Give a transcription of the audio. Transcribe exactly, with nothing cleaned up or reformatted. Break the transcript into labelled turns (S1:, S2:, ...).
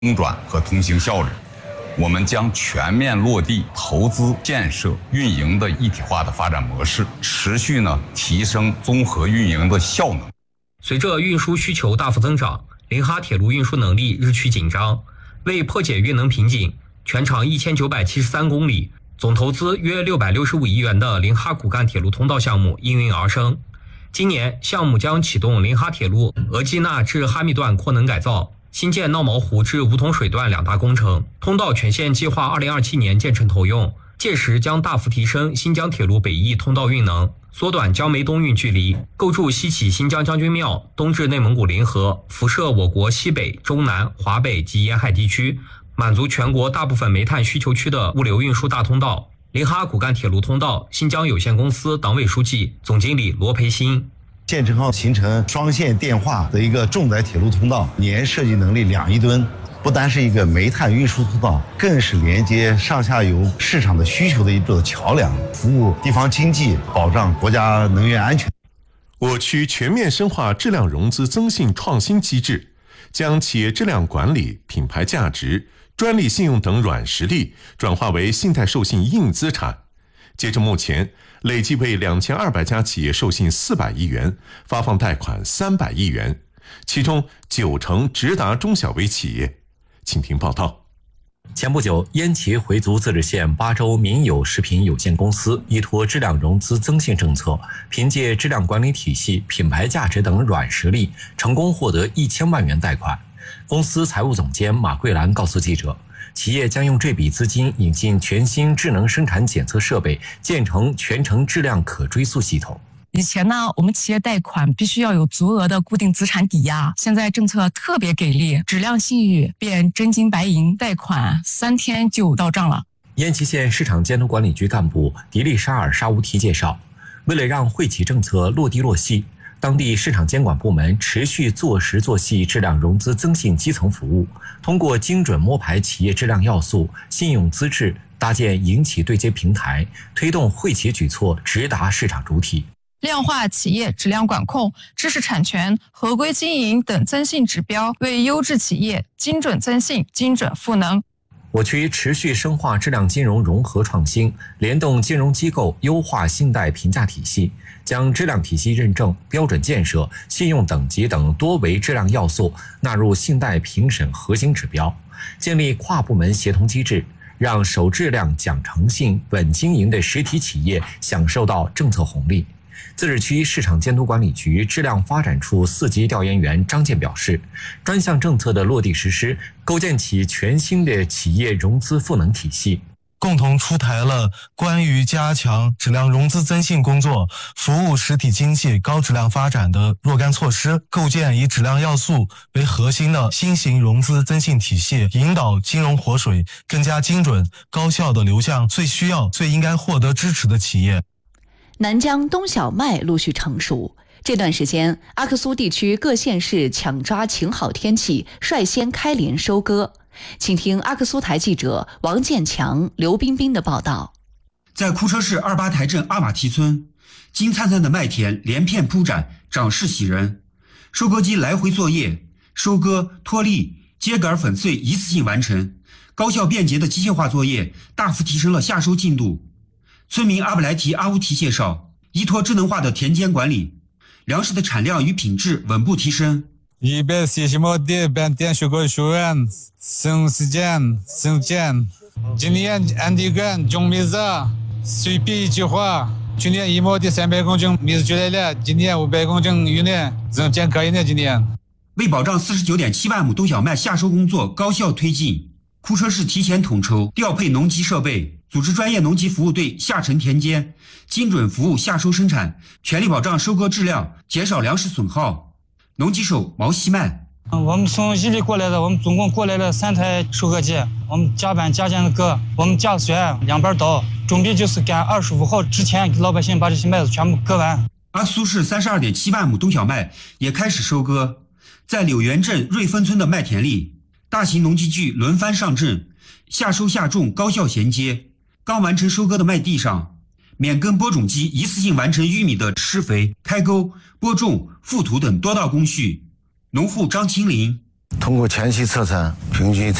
S1: 中转和通行效率。我们将全面落地投资、建设、运营的一体化的发展模式，持续呢提升综合运营的效能。
S2: 随着运输需求大幅增长，临哈铁路运输能力日趋紧张。为破解运能瓶颈，全长一千九百七十三公里、总投资约六百六十五亿元的临哈骨干铁路通道项目应运而生。今年，项目将启动临哈铁路额济纳至哈密段扩能改造、新建闹毛湖至梧桐水段两大工程，通道全线计划二零二七年建成投用，届时将大幅提升新疆铁路北翼通道运能，缩短江梅东运距离，构筑西起新疆将军庙，东至内蒙古临河，辐射我国西北、中南、华北及沿海地区，满足全国大部分煤炭需求区的物流运输大通道。临哈骨干铁路通道新疆有限公司党委书记、总经理罗培新。
S3: 建成后形成双线电化的一个重载铁路通道，年设计能力两亿吨，不单是一个煤炭运输通道，更是连接上下游市场的需求的一座桥梁，服务地方经济，保障国家能源安全。
S4: 我区全面深化质量融资增信创新机制，将企业质量管理、品牌价值、专利信用等软实力转化为信贷授信硬资产。截至目前，累计为两千二百家企业授信四百亿元，发放贷款三百亿元，其中九成直达中小微企业。请听报道。
S5: 前不久，烟岐回族自治县巴州民有食品有限公司依托质量融资增信政策，凭借质量管理体系、品牌价值等软实力，成功获得一千万元贷款。公司财务总监马桂兰告诉记者，企业将用这笔资金引进全新智能生产检测设备，建成全程质量可追溯系统。
S6: 以前呢，我们企业贷款必须要有足额的固定资产抵押，现在政策特别给力，质量信誉变真金白银，贷款三天就到账了。
S5: 烟岐县市场监督管理局干部迪丽沙尔沙乌提介绍，为了让惠企政策落地落细，当地市场监管部门持续做实做细质量融资增信基层服务，通过精准摸排企业质量要素、信用资质，搭建营企对接平台，推动惠企举措直达市场主体。
S6: 量化企业质量管控、知识产权、合规经营等增信指标，为优质企业精准增信、精准赋能。
S5: 我区持续深化质量金融融合创新，联动金融机构优化信贷评价体系，将质量体系认证、标准建设、信用等级等多维质量要素纳入信贷评审核心指标，建立跨部门协同机制，让守质量、讲诚信、稳经营的实体企业享受到政策红利。自治区市场监督管理局质量发展处四级调研员张健表示，专项政策的落地实施，构建起全新的企业融资赋能体系，
S7: 共同出台了关于加强质量融资增信工作、服务实体经济高质量发展的若干措施，构建以质量要素为核心的新型融资增信体系，引导金融活水更加精准、高效地流向最需要、最应该获得支持的企业。
S8: 南疆冬小麦陆续成熟，这段时间，阿克苏地区各县市抢抓晴好天气，率先开镰收割。请听阿克苏台记者王建强、刘彬彬的报道。
S9: 在库车市二八台镇阿马提村，金灿灿的麦田连片铺展，长势喜人。收割机来回作业，收割、脱粒、秸秆粉碎一次性完成，高效便捷的机械化作业大幅提升了夏收进度。村民阿布莱提阿乌提介绍，依托智能化的田间管理，粮食的产量与品质稳步提升。
S10: 一百四十亩地半天收割出完，省时间省钱。今年俺这个种米子随便一句话，去年一亩地三百公斤米子出来了，今年五百公斤有呢，挣钱可以呢。今年
S9: 为保障四十九点七万亩冬小麦夏收工作高效推进，库车市提前统筹调配农机设备，组织专业农机服务队下沉田间，精准服务夏收生产，全力保障收割质量，减少粮食损耗。农机手毛希曼，
S10: 我们从伊犁过来的，我们总共过来了三台收割机，我们加班加件的割，我们加水两边倒，准备就是赶二十五号之前给老百姓把这些麦子全部割完。
S9: 阿苏市三十二点七万亩冬小麦也开始收割，在柳园镇瑞丰村的麦田里，大型农机具轮番上阵，夏收夏种高效衔接。刚完成收割的麦地上，免耕播种机一次性完成玉米的施肥、开沟、播种、覆土等多道工序。农户张清林，
S11: 通过前期测算，平均